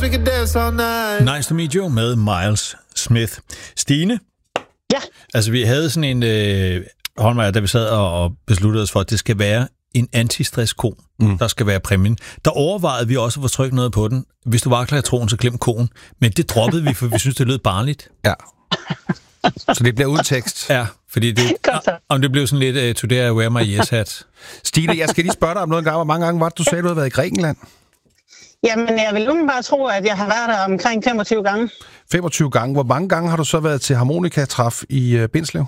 we can dance all night. Nice to meet you med Miles Smith. Stine? Ja? Altså, vi havde sådan en håndvejr, da vi sad og besluttede os for, at det skal være en antistress-ko, der skal være præmien. Der overvejede vi også at få trykt noget på den. Hvis du vakler i troen, så glem koen. Men det droppede vi, for vi synes, det lød barnligt. Ja. Så det bliver uden tekst. Ja, fordi det, om det blev sådan lidt today I wear my yes hat. Stine, jeg skal lige spørge dig om noget engang. Hvor mange gange var det, du sagde, du havde været i Grækenland? Jamen, jeg vil bare tro, at jeg har været der omkring 25 gange. 25 gange. Hvor mange gange har du så været til harmonikatræf i Bindslev?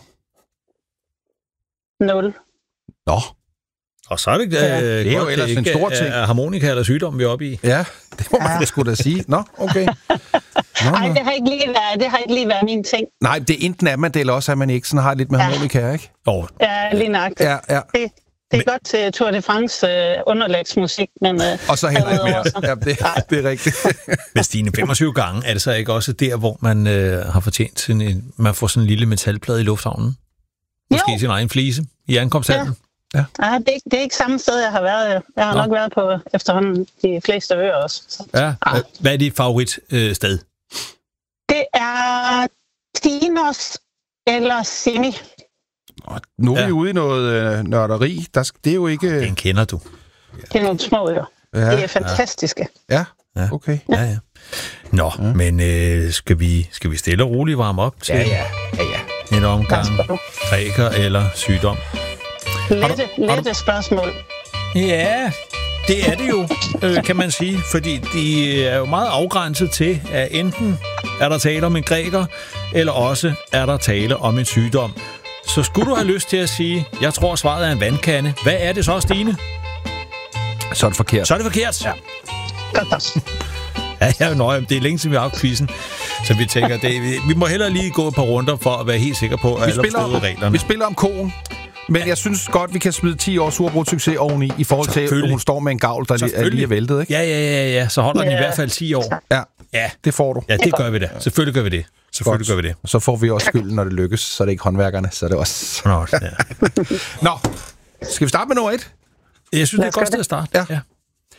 0. Nå. Og så er det, det er jo ellers en stor ting. Er harmonika eller sygdom, vi er oppe i? Ja, det må man sgu da sige. Nå, okay. Nej, det har ikke lige været min ting. Nej, det er enten er man det, eller også er man ikke. Sådan har lidt med harmonika, ikke? Ja, lige nøjagtigt. Ja. Det er godt til Tour de France underlægsmusik, men... og så heller ikke mere. Ja, det er rigtigt. Men Stine, 25 gange, er det så ikke også der, hvor man har fortjent man får sådan en lille metalplade i lufthavnen? Måske sin egen flise i ankomsthallen? Ja. Nej, det er ikke samme sted, jeg har været. Jeg har nok været på efterhånden de fleste øer også. Så. Ja. Hvad er dit favoritsted? Det er Tinos eller Simi. Nu er vi ude i noget nørderi. Det er jo ikke... Den kender du. Det er nogle små øer. Ja. Det er fantastiske. Ja, okay. Ja. Nå, men skal vi stille og roligt varme op til en omgang græker eller sygdom? Lette spørgsmål. Ja, det er det jo, kan man sige, fordi de er jo meget afgrænset til, at enten er der tale om en græker, eller også er der tale om en sygdom. Så skulle du have lyst til at sige, jeg tror svaret er en vandkande. Hvad er det så, Stine? Så er det forkert. Ja. Godt. Ja, det er længe siden vi har haft quizzen. Så vi tænker, vi må hellere lige gå et par runder for at være helt sikre på, at alle har forstået reglerne. Vi spiller om koen. Men jeg synes godt, vi kan smide 10 års uafbrudt succes oveni, i forhold til, at hun står med en gavl, der er lige væltet, ikke? Ja. Så holder den i hvert fald 10 år. Ja, det får du. Ja, det gør vi da. Selvfølgelig gør vi det. Så får vi også skylden, når det lykkes, så er det ikke håndværkerne, så er det også... Nå, skal vi starte med nummer 1? Jeg synes, det er et godt sted at starte. Ja.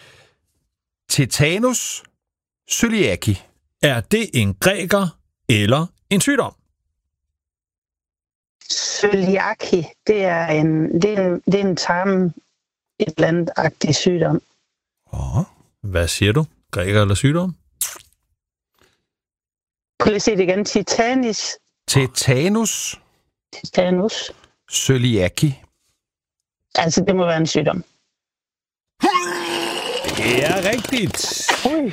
Tetanus cøliaki. Er det en græker eller en sygdom? Cøliaki, det er en tarm, et eller andet-agtig sygdom. Hvad siger du? Græker eller sygdom? Prøv lige at se det igen. Tetanus cøliaki. Altså, det må være en sygdom. Det er rigtigt.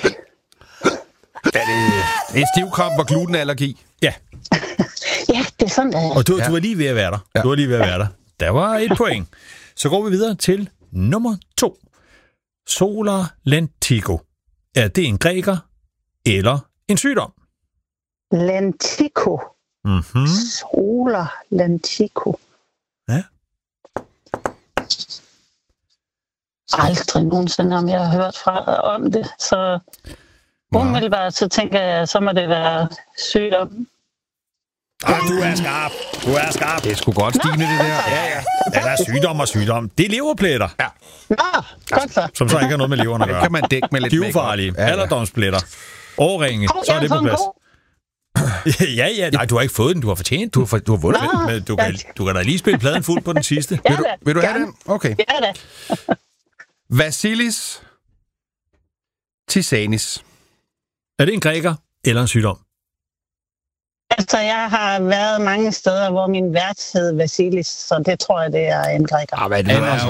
Er det en stivkramp og glutenallergi? Ja. Ja, det er sådan, der er. Og du var lige ved at være der. Ja. Du var lige ved at være der. Der var et point. Så går vi videre til nummer 2. Solar lentigo. Er det en græker eller en sygdom? Lentigo. Mm-hmm. Solar lentigo. Ja. Aldrig nogensinde, om jeg har hørt om det. Så umiddelbart, så tænker jeg, så må det være sygdom. Du er skarp. Det er sgu godt, Stine, det der. Ja. Det er sygdom. Det er leverpletter. Ja. Nå, godt så. Som så ikke har noget med leveren at gøre. Det kan man dække med lidt de er ufarlige. Alderdomspletter. Årringe. Så er det på plads. Ja. Nej, du har ikke fået den. Du har fortjent. Du har vundet den. Men du kan da lige spille pladen fuld på den sidste. Vil du have den? Okay. Ja, da. Vasilis Tisanis. Er det en græker eller en sygdom? Altså, jeg har været mange steder, hvor min vært hed Vasilis, så det tror jeg, det er en græker. Det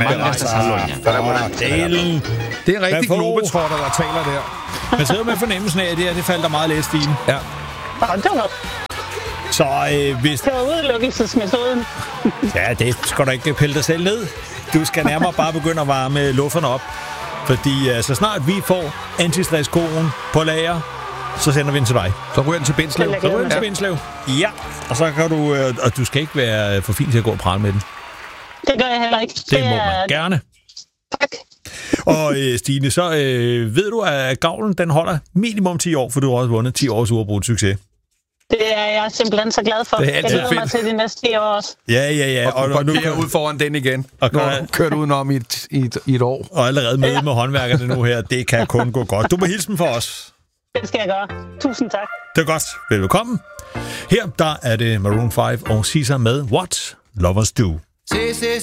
er en rigtig globetrotter, der taler der. Man sidder med fornemmelsen af, at det faldt der meget let, Stine. Ja. Det var godt. Så hvis... Det var udelukkelsesmetoden. Ja, det skal du ikke pille dig selv ned. Du skal nærmere bare begynde at varme lufterne op. Fordi så snart vi får antistress-koen på lager, så sender vi den til dig. Så ryger den til Bindslev. Ja, og så kan du... og du skal ikke være for fin til at gå og prale med den. Det gør jeg heller ikke. Det må man gerne. Tak. Og Stine, så ved du, at gavlen den holder minimum 10 år, for du har også vundet 10 års uafbrudt succes. Det er jeg simpelthen så glad for. Det er altid jeg glæder mig til de næste 10 år også. Ja. Og nu kører ud foran den igen. Og kører du udenom i et år. Og allerede møde med håndværkerne nu her, det kan kun gå godt. Du må hilse dem for os. Det Det skal jeg gøre. Tusind tak. Det er godt. Velkommen. Her der er det Maroon 5 og Caesar med What Lovers Do. Say, say,